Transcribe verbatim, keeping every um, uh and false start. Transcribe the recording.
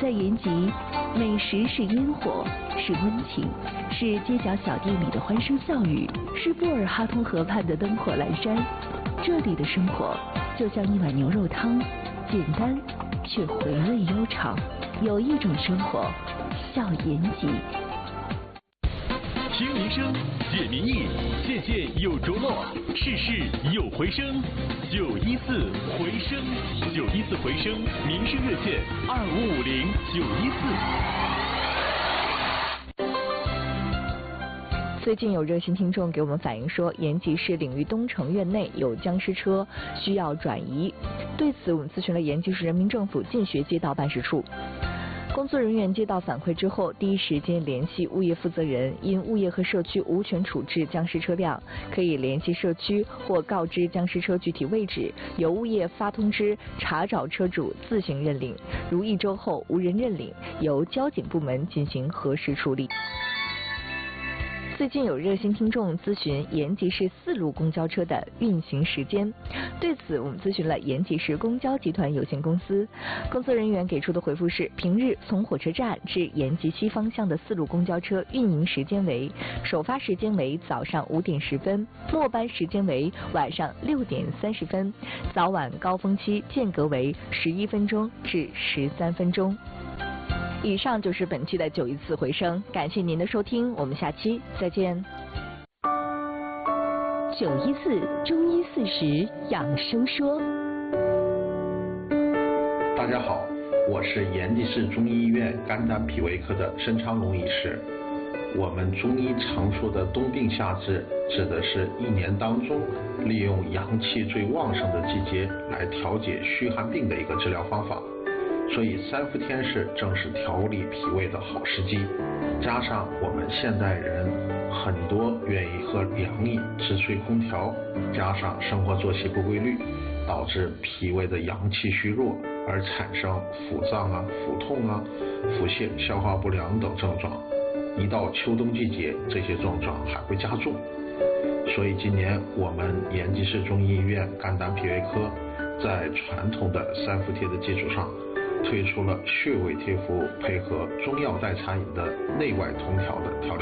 在延吉，美食是烟火，是温情，是街角小店里的欢声笑语，是布尔哈通河畔的灯火阑珊。这里的生活就像一碗牛肉汤，简单却回味悠长。有一种生活叫延吉。 听民生，解民意，件件有着落，事事有回声。九一四回声，九一四回声，民生热线二五五零九一四。最近有热心听众给我们反映说，延吉市领域东城院内有僵尸车需要转移，对此我们咨询了延吉市人民政府进学街道办事处。工作人员接到反馈之后，第一时间联系物业负责人，因物业和社区无权处置僵尸车辆，可以联系社区或告知僵尸车具体位置，由物业发通知查找车主自行认领。如一周后无人认领，由交警部门进行核实处理。最近有热心听众咨询延吉市四路公交车的运行时间，对此我们咨询了延吉市公交集团有限公司，工作人员给出的回复是：平日从火车站至延吉西方向的四路公交车运营时间为首发时间为早上五点十分，末班时间为晚上六点三十分，早晚高峰期间隔为十一分钟至十三分钟。以上就是本期的九一四回声，感谢您的收听，我们下期再见。 九一四中医四时养生说。 大家好，我是延吉市中医院肝胆脾胃科的申昌龙医师。我们中医常说的冬病夏治，指的是一年当中利用阳气最旺盛的季节来调节虚寒病的一个治疗方法。所以三伏天是正是调理脾胃的好时机，加上我们现代人很多愿意喝凉饮、直吹空调，加上生活作息不规律，导致脾胃的阳气虚弱，而产生腹胀啊、腹痛啊、腹泻、消化不良等症状。一到秋冬季节，这些症状还会加重。所以今年我们延吉市中医医院肝胆脾胃科在传统的三伏贴的基础上，推出了穴位贴敷配合中药代茶饮的内外同调的调理。